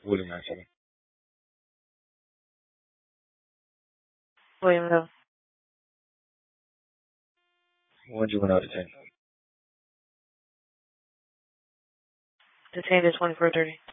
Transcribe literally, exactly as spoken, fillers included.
William nine seven. William, go. When you went out of ten. Detained at twenty-four thirty.